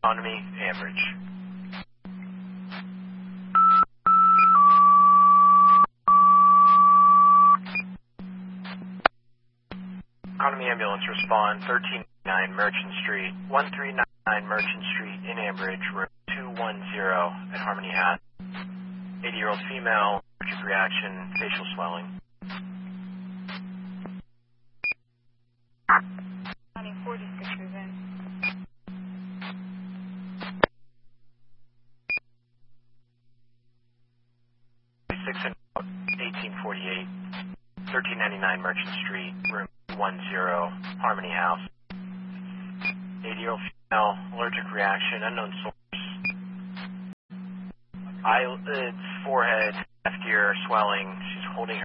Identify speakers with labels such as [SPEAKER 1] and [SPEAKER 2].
[SPEAKER 1] Economy, Ambridge. Economy ambulance respond 1399 Merchant Street, 1399 Merchant Street in Ambridge, room 210 at Harmony Hat. 80-year-old female, allergic reaction, facial swelling.
[SPEAKER 2] County 46 is in.
[SPEAKER 1] Six and out, 1848, 1399 Merchant Street, room 10, Harmony House. 80-year-old female, allergic reaction, unknown source. Eyelids, forehead, left ear, swelling. She's holding